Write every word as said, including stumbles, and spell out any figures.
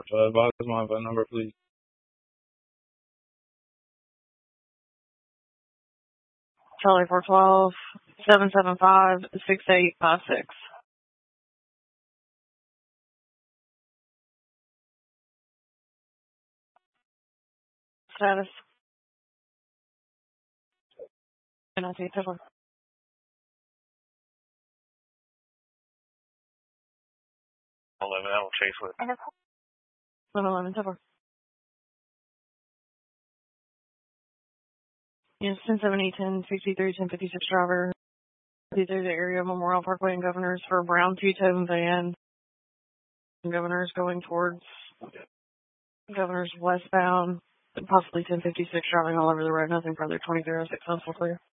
Uh, advise my phone number, please. Charlie four twelve, seven seven five, six eight five six. Status. And I see it. eleven, I will chase with. eleven, eleven, Tupper. Yes, ten seventy, ten sixty-three, ten fifty-six driver. These are the area of Memorial Parkway and Governors for a brown two-tone van. Governors going towards Governors westbound, possibly ten fifty-six driving all over the road. Nothing further. twenty-three oh six, clear.